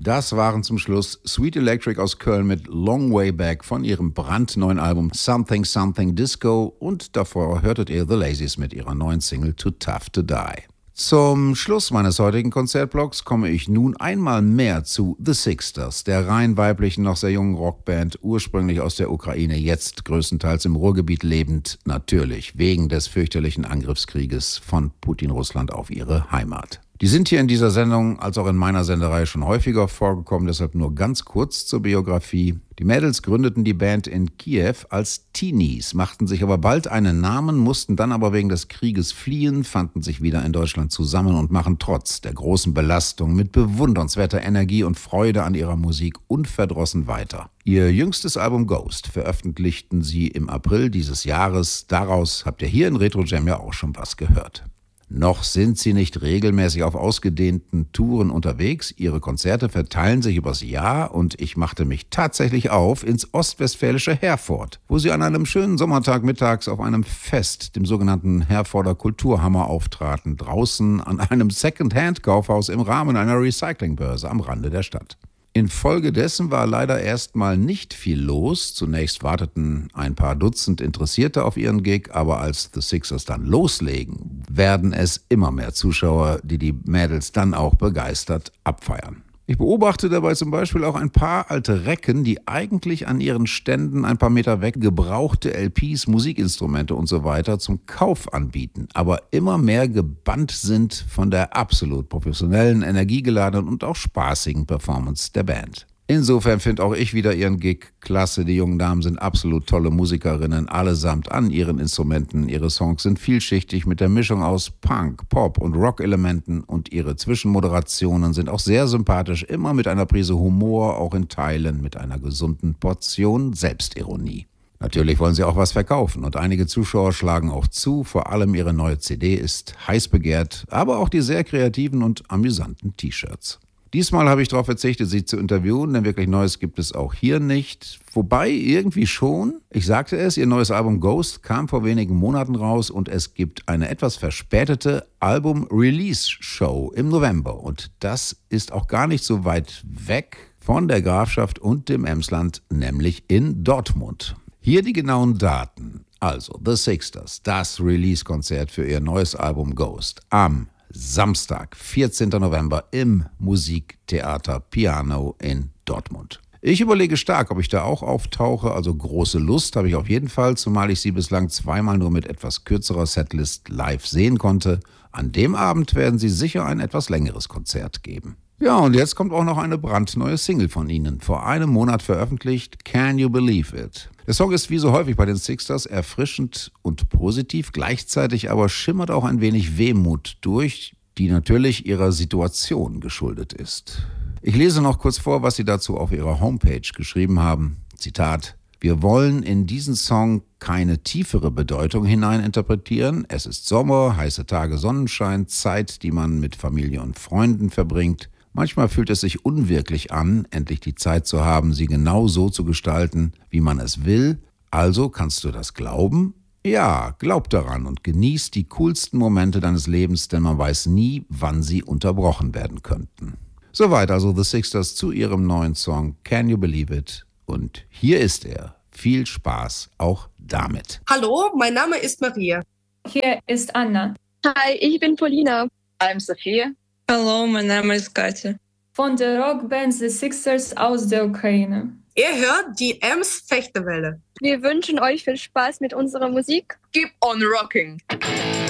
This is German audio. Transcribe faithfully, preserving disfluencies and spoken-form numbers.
Das waren zum Schluss Sweet Electric aus Köln mit Long Way Back von ihrem brandneuen Album Something Something Disco und davor hörtet ihr The Lazies mit ihrer neuen Single Too Tough to Die. Zum Schluss meines heutigen Konzertblocks komme ich nun einmal mehr zu The Sixters, der rein weiblichen, noch sehr jungen Rockband, ursprünglich aus der Ukraine, jetzt größtenteils im Ruhrgebiet lebend, natürlich wegen des fürchterlichen Angriffskrieges von Putin-Russland auf ihre Heimat. Die sind hier in dieser Sendung als auch in meiner Sendereihe schon häufiger vorgekommen, deshalb nur ganz kurz zur Biografie. Die Mädels gründeten die Band in Kiew als Teenies, machten sich aber bald einen Namen, mussten dann aber wegen des Krieges fliehen, fanden sich wieder in Deutschland zusammen und machen trotz der großen Belastung mit bewundernswerter Energie und Freude an ihrer Musik unverdrossen weiter. Ihr jüngstes Album Ghost veröffentlichten sie im April dieses Jahres. Daraus habt ihr hier in Retro Jam ja auch schon was gehört. Noch sind sie nicht regelmäßig auf ausgedehnten Touren unterwegs. Ihre Konzerte verteilen sich übers Jahr und ich machte mich tatsächlich auf ins ostwestfälische Herford, wo sie an einem schönen Sommertag mittags auf einem Fest, dem sogenannten Herforder Kulturhammer, auftraten, draußen an einem Second-Hand-Kaufhaus im Rahmen einer Recyclingbörse am Rande der Stadt. Infolgedessen war leider erstmal nicht viel los. Zunächst warteten ein paar Dutzend Interessierte auf ihren Gig, aber als The Sixters dann loslegen, werden es immer mehr Zuschauer, die die Mädels dann auch begeistert abfeiern. Ich beobachte dabei zum Beispiel auch ein paar alte Recken, die eigentlich an ihren Ständen ein paar Meter weg gebrauchte L Ps, Musikinstrumente und so weiter zum Kauf anbieten, aber immer mehr gebannt sind von der absolut professionellen, energiegeladenen und auch spaßigen Performance der Band. Insofern finde auch ich wieder ihren Gig klasse. Die jungen Damen sind absolut tolle Musikerinnen, allesamt an ihren Instrumenten. Ihre Songs sind vielschichtig mit der Mischung aus Punk, Pop und Rock-Elementen und ihre Zwischenmoderationen sind auch sehr sympathisch, immer mit einer Prise Humor, auch in Teilen mit einer gesunden Portion Selbstironie. Natürlich wollen sie auch was verkaufen und einige Zuschauer schlagen auch zu. Vor allem ihre neue C D ist heiß begehrt, aber auch die sehr kreativen und amüsanten T-Shirts. Diesmal habe ich darauf verzichtet, sie zu interviewen, denn wirklich Neues gibt es auch hier nicht. Wobei irgendwie schon. Ich sagte es, ihr neues Album Ghost kam vor wenigen Monaten raus und es gibt eine etwas verspätete Album-Release-Show im November. Und das ist auch gar nicht so weit weg von der Grafschaft und dem Emsland, nämlich in Dortmund. Hier die genauen Daten. Also The Sixters, das Release-Konzert für ihr neues Album Ghost am Samstag, vierzehnten November im Musiktheater Piano in Dortmund. Ich überlege stark, ob ich da auch auftauche, also große Lust habe ich auf jeden Fall, zumal ich sie bislang zweimal nur mit etwas kürzerer Setlist live sehen konnte. An dem Abend werden sie sicher ein etwas längeres Konzert geben. Ja, und jetzt kommt auch noch eine brandneue Single von ihnen, vor einem Monat veröffentlicht, Can You Believe It? Der Song ist wie so häufig bei den Sixters erfrischend und positiv, gleichzeitig aber schimmert auch ein wenig Wehmut durch, die natürlich ihrer Situation geschuldet ist. Ich lese noch kurz vor, was sie dazu auf ihrer Homepage geschrieben haben. Zitat: Wir wollen in diesen Song keine tiefere Bedeutung hineininterpretieren. Es ist Sommer, heiße Tage, Sonnenschein, Zeit, die man mit Familie und Freunden verbringt. Manchmal fühlt es sich unwirklich an, endlich die Zeit zu haben, sie genau so zu gestalten, wie man es will. Also kannst du das glauben? Ja, glaub daran und genieß die coolsten Momente deines Lebens, denn man weiß nie, wann sie unterbrochen werden könnten. Soweit also The Sixters zu ihrem neuen Song Can You Believe It? Und hier ist er. Viel Spaß auch damit. Hallo, mein Name ist Maria. Hier ist Anna. Hi, ich bin Polina. I'm Sophia. Hallo, mein Name ist Katja. Von der Rockband The Sixters aus der Ukraine. Ihr hört die Ems Fechterwelle. Wir wünschen euch viel Spaß mit unserer Musik. Keep on rocking.